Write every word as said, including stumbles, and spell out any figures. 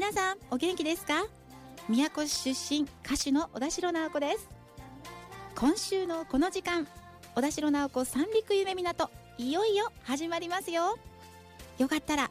皆さんお元気ですか？宮古市出身歌手の小田代直子です。今週のこの時間、小田代直子三陸夢港、いよいよ始まりますよ。よかったら